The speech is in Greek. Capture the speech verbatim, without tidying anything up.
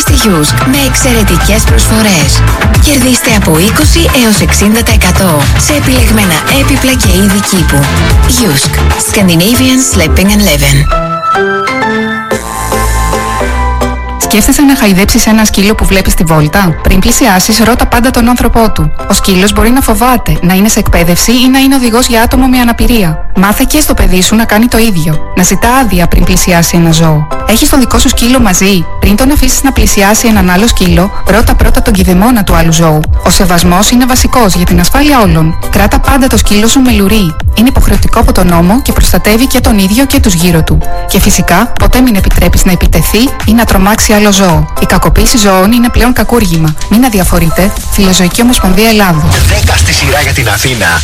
στη Γιούσκ με εξαιρετικές προσφορές. Κερδίστε από είκοσι έως εξήντα τοις εκατό σε επιλεγμένα έπιπλα και είδη κήπου. Γιούσκ. Scandinavian Sleeping and Living. Σκέφτεσαι να χαϊδέψεις ένα σκύλο που βλέπεις στη βόλτα? Πριν πλησιάσεις, ρώτα πάντα τον άνθρωπό του. Ο σκύλος μπορεί να φοβάται, να είναι σε εκπαίδευση ή να είναι οδηγός για άτομο με αναπηρία. Μάθε και στο παιδί σου να κάνει το ίδιο. Να ζητά άδεια πριν πλησιάσει ένα ζώο. Έχεις τον δικό σου σκύλο μαζί? Πριν τον αφήσεις να πλησιάσει έναν άλλο σκύλο, ρώτα πρώτα τον κηδεμόνα του άλλου ζώου. Ο σεβασμός είναι βασικός για την ασφάλεια όλων. Κράτα πάντα το σκύλο σου με λουρί. Είναι υποχρεωτικό από τον νόμο και προστατεύει και τον ίδιο και τους γύρω του. Και φυσικά, ποτέ μην επιτρέπεις να επιτεθεί ή να τρομάξει άλλο ζώο. Η κακοποίηση ζώων είναι πλέον κακούργημα. Μην αδιαφορείτε. Φιλοζωική Ομοσπονδία Ελλάδος. δέκα στη σειρά για την Αθήνα.